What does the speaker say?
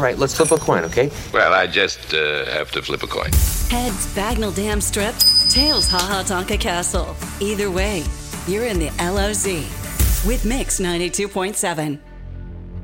All right, let's flip a coin, okay? Well, I just have to flip a coin. Heads Bagnall Dam Strip, tails Haha Tonka Castle. Either way, you're in the LOZ with Mix 92.7.